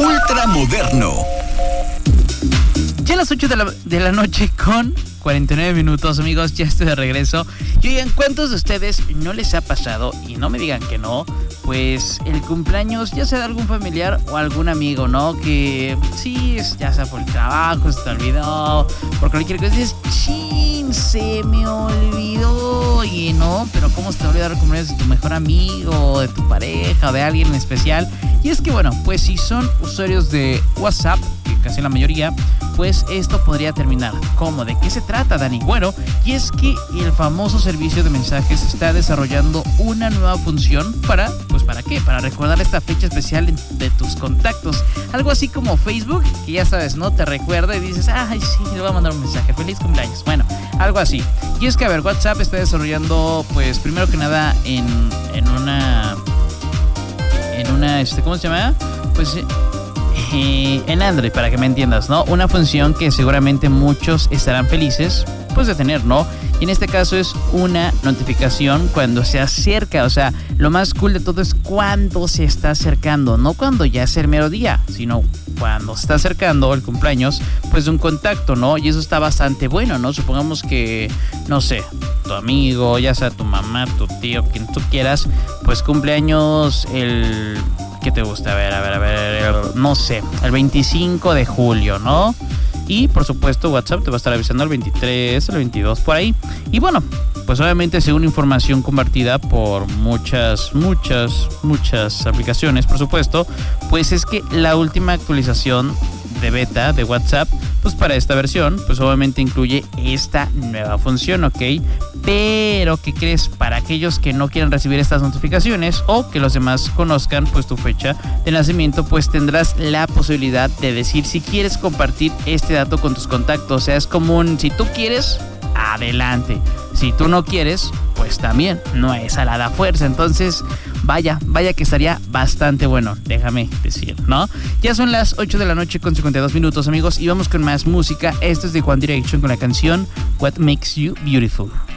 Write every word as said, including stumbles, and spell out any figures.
Ultramoderno. Ya a las ocho de la, de la noche con cuarenta y nueve minutos, amigos, ya estoy de regreso. Y oigan, ¿cuántos de ustedes no les ha pasado? Y no me digan que no, pues el cumpleaños, ya sea de algún familiar o algún amigo, ¿no? Que sí, ya sea por el trabajo, se te olvidó, por cualquier cosa, dices, chin, se me olvidó. Y no, pero ¿cómo se te va a olvidar el cumpleaños de tu mejor amigo, de tu pareja, de alguien en especial? Y es que, bueno, pues si son usuarios de WhatsApp, que casi la mayoría, pues esto podría terminar. ¿Cómo? ¿De qué se trata, Dani? Bueno, y es que el famoso servicio de mensajes está desarrollando una nueva función para, pues ¿para qué? Para recordar esta fecha especial de tus contactos. Algo así como Facebook, que ya sabes, ¿no? Te recuerda y dices, ay, sí, le voy a mandar un mensaje, feliz cumpleaños. Bueno, algo así. Y es que, a ver, WhatsApp está desarrollando, pues, primero que nada, en, en una... En una, este, ¿cómo se llama? Pues... Eh, en Android, para que me entiendas, ¿no? Una función que seguramente muchos estarán felices, pues, de tener, ¿no? Y en este caso es una notificación cuando se acerca, o sea, lo más cool de todo es cuando se está acercando, no cuando ya es el mero día, sino cuando se está acercando el cumpleaños, pues, de un contacto, ¿no? Y eso está bastante bueno, ¿no? Supongamos que, no sé, tu amigo, ya sea tu mamá, tu tío, quien tú quieras, pues cumpleaños el... ¿Qué te gusta? A ver, a ver, a ver, no sé, el veinticinco de julio, ¿no? Y por supuesto WhatsApp te va a estar avisando el veintitrés, el veintidós, por ahí. Y bueno, pues obviamente según información compartida por muchas, muchas, muchas aplicaciones, por supuesto, pues es que la última actualización de beta de WhatsApp, pues para esta versión, pues obviamente incluye esta nueva función, ¿ok? Pero, ¿qué crees? Para aquellos que no quieran recibir estas notificaciones o que los demás conozcan, pues, tu fecha de nacimiento, pues tendrás la posibilidad de decir si quieres compartir este dato con tus contactos. O sea, es como un, si tú quieres, adelante. Si tú no quieres, pues también, no es a la fuerza. Entonces, vaya, vaya que estaría bastante bueno, déjame decir, ¿no? Ya son las ocho de la noche con cincuenta y dos minutos, amigos, y vamos con más música. Esto es de One Direction con la canción What Makes You Beautiful.